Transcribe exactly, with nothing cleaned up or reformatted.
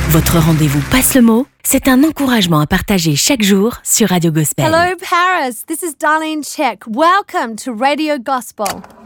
Votre rendez-vous Passe le mot, c'est un encouragement à partager chaque jour sur Radio Gospel. Hello Paris, this is Darlene Check. Welcome to Radio Gospel.